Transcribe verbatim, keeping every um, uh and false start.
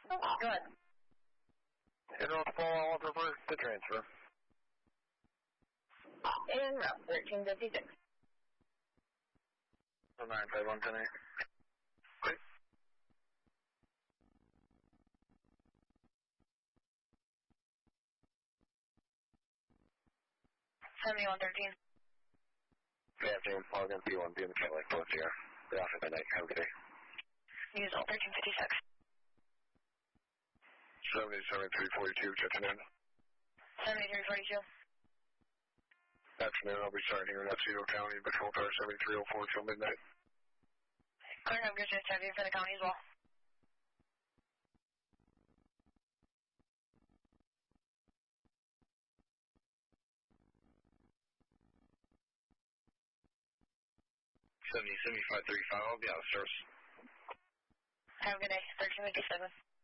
Go ahead. And I'll follow all reverse the transfer. And route thirteen fifty-six. nine five one ten eight. Great. seventy-one thirteen. Good afternoon, Logan P one, B M Cadillac, both here. Good afternoon, night. Have a good day. Use all thirteen fifty-six. seventy, seventy-three forty-two, good afternoon. seventy-three forty-two. Afternoon, I'll be starting here in Otsego County, patrol car seventy-three oh four till midnight. Clear, have good shifts. Have you for the county as well. seventy, seventy-five thirty-five, I'll be out of service. Have a good day. thirteen fifty-seven.